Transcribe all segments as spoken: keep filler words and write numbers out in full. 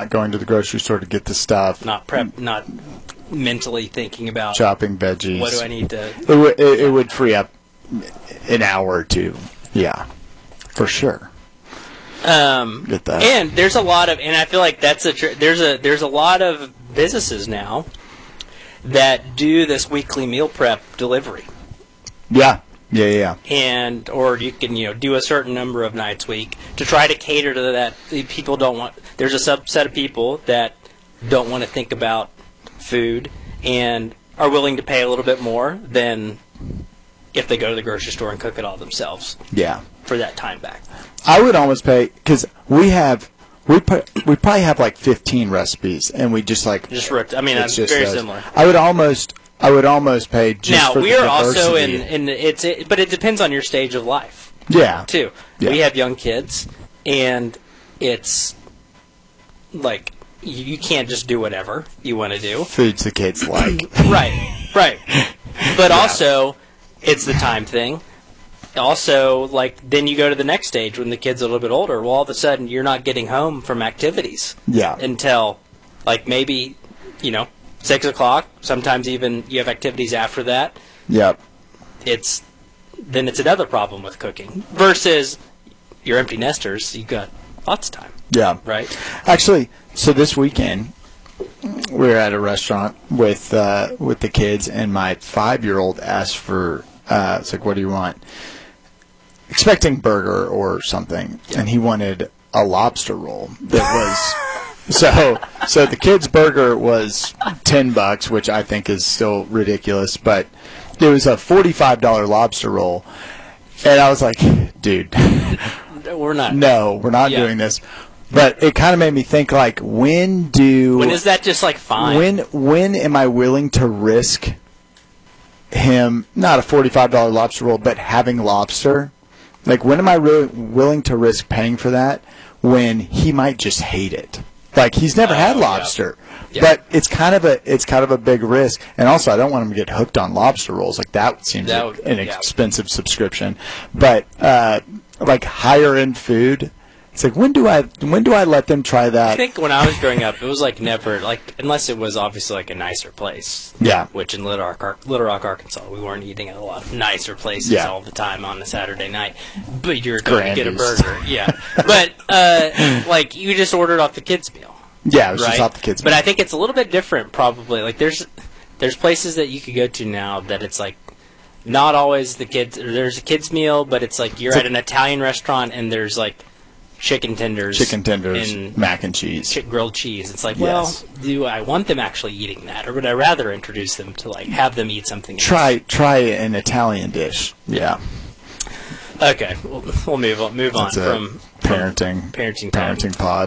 not going to the grocery store to get the stuff. Not prep, not mentally thinking about chopping veggies. What do I need to? It, w- it, it would free up an hour or two. Yeah, for sure. Um, Get that. And there's a lot of, and I feel like that's a tr- there's a there's a lot of businesses now that do this weekly meal prep delivery. Yeah, yeah, yeah. And or you can you know do a certain number of nights a week to try to cater to that. People don't want. There's a subset of people that don't want to think about food and are willing to pay a little bit more than if they go to the grocery store and cook it all themselves. Yeah. For that time back. I would almost pay, because we have, we put, we probably have like fifteen recipes, and we just like. Just ripped. I mean, it's just very those. similar. I would almost, I would almost pay just now, for the we are also in, diversity. in it's, it, but it depends on your stage of life. Yeah. Too. Yeah. We have young kids, and it's like, you, you can't just do whatever you want to do. Foods the kids like. Right, right. But Yeah. also, it's the time thing. Also, like, then you go to the next stage when the kid's a little bit older. Well, all of a sudden, you're not getting home from activities. Yeah. Until, like, maybe, you know, six o'clock. Sometimes even you have activities after that. Yep. It's, then it's another problem with cooking. Versus your empty nesters, you've got lots of time. Yeah. Right? Actually, so this weekend, we were at a restaurant with uh, with the kids, and my five-year-old asked for, uh, it's like, what do you want? Expecting burger or something, and he wanted a lobster roll that was so so the kid's burger was ten bucks, which I think is still ridiculous, but it was a forty-five dollar lobster roll, and I was like, dude, We're not. no, we're not Yeah. doing this. But it kind of made me think, like, when do When is that just like fine? when when am I willing to risk him, not a forty-five dollar lobster roll, but having lobster? Like, when am I really willing to risk paying for that when he might just hate it? Like, he's never Oh, had yeah. lobster. Yeah. But it's kind of a it's kind of a big risk. And also, I don't want him to get hooked on lobster rolls. Like, that seems That like would- an yeah. expensive subscription. But uh, like higher end food, it's like, when do I when do I let them try that? I think when I was growing up, it was like never, like, unless it was obviously like a nicer place. Yeah. Which in Little Rock, Ar- Little Rock, Arkansas, we weren't eating at a lot of nicer places Yeah. all the time on a Saturday night. But you're going to get a Grandy's. burger. Yeah. But, uh, like, you just ordered off the kids' meal. Yeah, it was right? just off the kids. But I think it's a little bit different, probably. Like, there's there's places that you could go to now that it's like, not always the kids, there's a kids' meal, but it's like you're It's at an Italian restaurant and there's like chicken tenders. chicken tenders, and mac and cheese. chi- grilled cheese. It's like, Yes. well, do I want them actually eating that, or would I rather introduce them to like have them eat something else? Try try an Italian dish. Yeah, Okay, we'll, we'll move on. Move that's on a from parenting parenting time. parenting pod.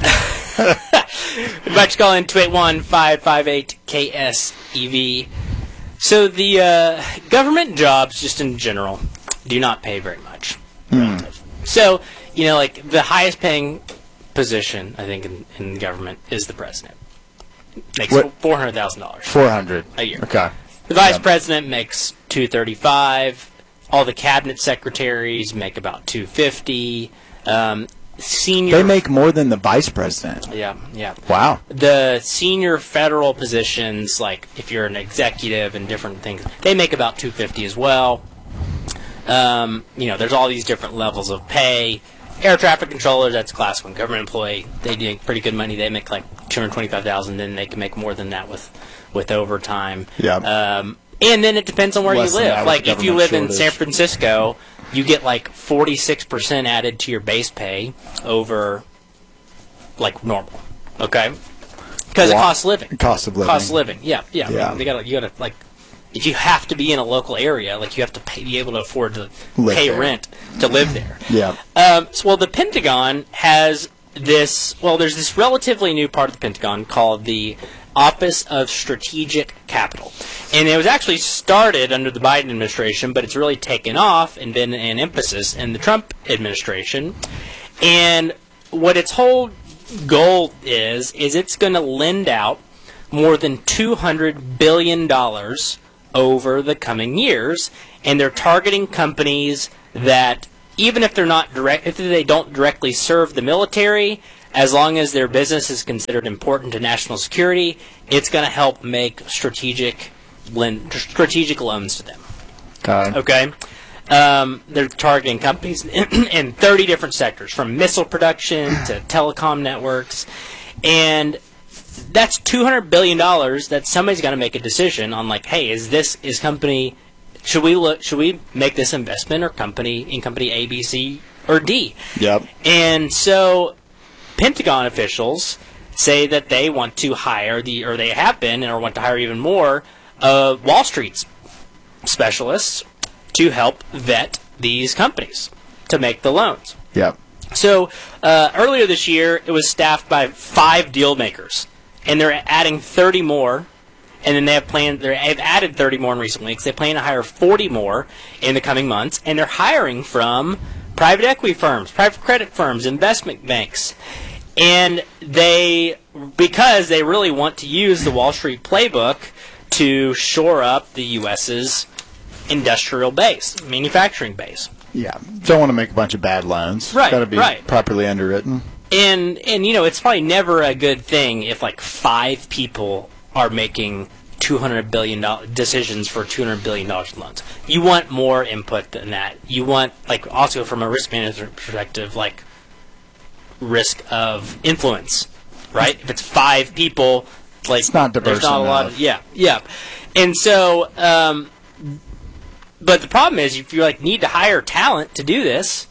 Invite you call in two eight one, five five eight, K S E V. So the uh, government jobs, just in general, do not pay very much. Relative. So, you know, like the highest paying position, I think, in, in government is the president. Makes What? four hundred thousand dollars Four hundred a year. Okay. The vice Yeah. president makes two thirty-five. All the cabinet secretaries make about two fifty. Um, senior, They make more than the vice president. yeah, yeah. Wow. The senior federal positions, like if you're an executive and different things, they make about two fifty as well. Um, you know, there's all these different levels of pay. Air traffic controllers, that's class one government employee. They do pretty good money. They make like two hundred twenty-five thousand. Then they can make more than that with with overtime. Yeah. Um, and then it depends on where Less you than that live. with Like if you government live in shortage. San Francisco, you get like forty-six percent added to your base pay over like normal. Okay, because it Wow. costs living. Cost of living. Cost of living. Yeah, yeah. Yeah. I mean, they gotta, you gotta like, if you have to be in a local area, like you have to pay, be able to afford to Live pay there. rent to live there. Yeah. Um, so, well, the Pentagon has this. Well, there's this relatively new part of the Pentagon called the Office of Strategic Capital, and it was actually started under the Biden administration, but it's really taken off and been an emphasis in the Trump administration. And what its whole goal is is it's going to lend out more than two hundred billion dollars over the coming years, and they're targeting companies that, even if they're not direct, if they don't directly serve the military, as long as their business is considered important to national security, it's going to help make strategic lend, strategic loans to them. Got it. Okay? Um, they're targeting companies in, in thirty different sectors, from missile production to telecom networks. And that's two hundred billion dollars that somebody's got to make a decision on, like, hey, is this, is company, should we look, should we make this investment or company in company A, B, C, or D? Yep. And so Pentagon officials say that they want to hire the, or they have been, or want to hire even more, uh, Wall Street's specialists to help vet these companies to make the loans. Yep. So uh, earlier this year, it was staffed by five deal makers, and they're adding thirty more. And then they have planned. They've added thirty more in recent weeks. They plan to hire forty more in the coming months, and they're hiring from private equity firms, private credit firms, investment banks, and they because they really want to use the Wall Street playbook to shore up the U S's industrial base, manufacturing base. Yeah. Don't want to make a bunch of bad loans. Right, Got to be right. properly underwritten. And, and you know, it's probably never a good thing if, like, five people are making two hundred billion dollars decisions for two hundred billion dollars in loans. You want more input than that. You want, like, also from a risk management perspective, like, risk of influence, right? If it's five people, like, it's not diverse there's not enough. a lot of, yeah, yeah. And so, um, but the problem is, if you like need to hire talent to do this,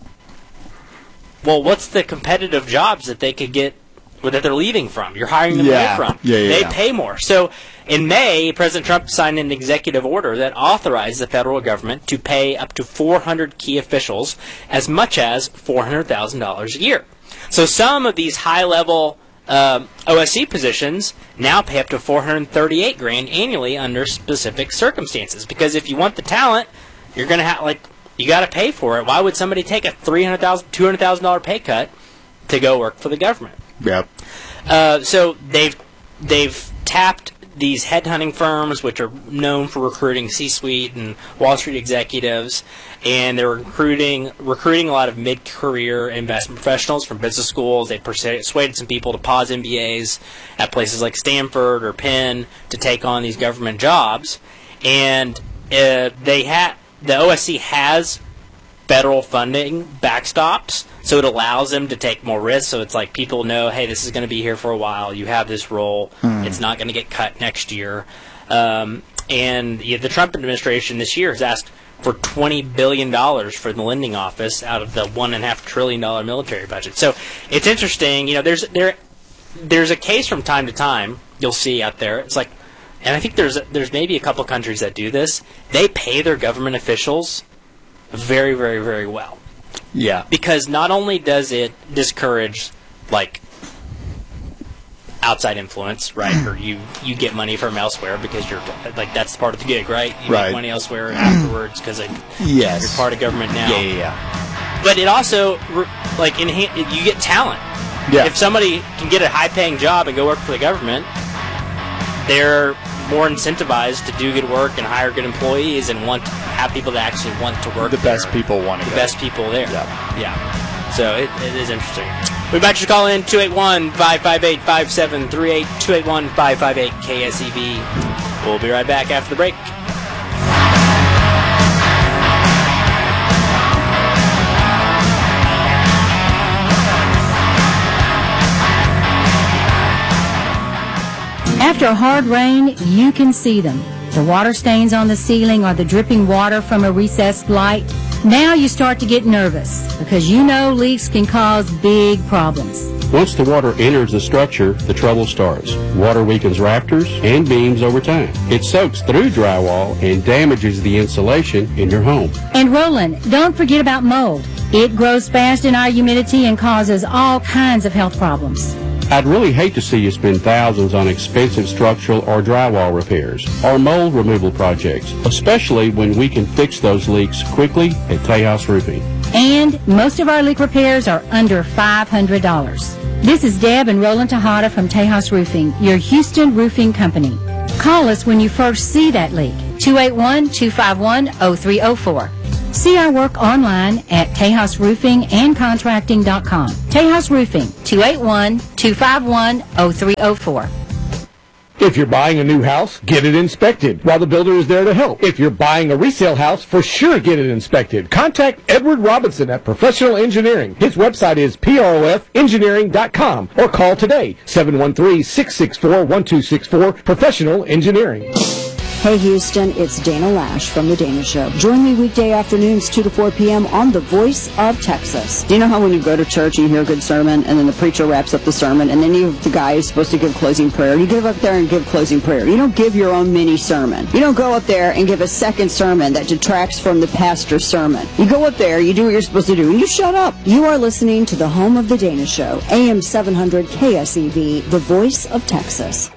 well, what's the competitive jobs that they could get, or that they're leaving from? You're hiring them Yeah. away from. Yeah, yeah, they yeah. pay more. So in May, President Trump signed an executive order that authorized the federal government to pay up to four hundred key officials as much as four hundred thousand dollars a year. So some of these high-level um, O S C positions now pay up to four hundred thirty-eight grand annually under specific circumstances. Because if you want the talent, you're going to have, like, you got to pay for it. Why would somebody take a three hundred thousand dollars, two hundred thousand dollars pay cut to go work for the government? Yep. Uh, so they've they've tapped these headhunting firms, which are known for recruiting C-suite and Wall Street executives, and they're recruiting recruiting a lot of mid-career investment professionals from business schools. They persuaded some people to pause M B As at places like Stanford or Penn to take on these government jobs, and uh, they ha- the O S C has federal funding backstops, so it allows them to take more risks. So it's like people know, hey, this is going to be here for a while. You have this role. Mm. It's not going to get cut next year. Um, and yeah, the Trump administration this year has asked for twenty billion dollars for the lending office out of the one point five trillion dollars military budget. So it's interesting. You know, there's there there's a case from time to time you'll see out there. It's like, and I think there's there's maybe a couple countries that do this. They pay their government officials very, very, very well. Yeah. Because not only does it discourage, like, outside influence, right? Or you, you get money from elsewhere because you're, like, that's part of the gig, right? You right. make money elsewhere afterwards because yes. you're part of government now. Yeah, yeah, yeah. But it also, like, enhan- you get talent. Yeah. If somebody can get a high-paying job and go work for the government, they're more incentivized to do good work and hire good employees and want to have people that actually want to work the there. best people want to the go. best people there. Yeah. Yeah. So it, it is interesting. We invite you to call in two eight one, five five eight, five seven three eight, two eight one, five five eight, K S E V. We'll be right back after the break. After a hard rain, you can see them. The water stains on the ceiling or the dripping water from a recessed light. Now you start to get nervous because you know leaks can cause big problems. Once the water enters the structure, the trouble starts. Water weakens rafters and beams over time. It soaks through drywall and damages the insulation in your home. And Roland, don't forget about mold. It grows fast in our humidity and causes all kinds of health problems. I'd really hate to see you spend thousands on expensive structural or drywall repairs or mold removal projects, especially when we can fix those leaks quickly at Tejas Roofing. And most of our leak repairs are under five hundred dollars. This is Deb and Roland Tejada from Tejas Roofing, your Houston roofing company. Call us when you first see that leak, two eight one, two five one, zero three zero four. See our work online at Tejas Roofing and Contracting dot com. Tejas Roofing, two eight one, two five one, zero three zero four. If you're buying a new house, get it inspected while the builder is there to help. If you're buying a resale house, for sure get it inspected. Contact Edward Robinson at Professional Engineering. His website is P R O F engineering dot com or call today, seven one three, six six four, one two six four, Professional Engineering. Hey Houston, it's Dana Lash from The Dana Show. Join me weekday afternoons two to four p.m. on The Voice of Texas. Do you know how when you go to church and you hear a good sermon and then the preacher wraps up the sermon and then you the guy who's supposed to give closing prayer, you get up there and give closing prayer. You don't give your own mini sermon. You don't go up there and give a second sermon that detracts from the pastor's sermon. You go up there, you do what you're supposed to do, and you shut up. You are listening to the home of The Dana Show, A M seven hundred K S E V, The Voice of Texas.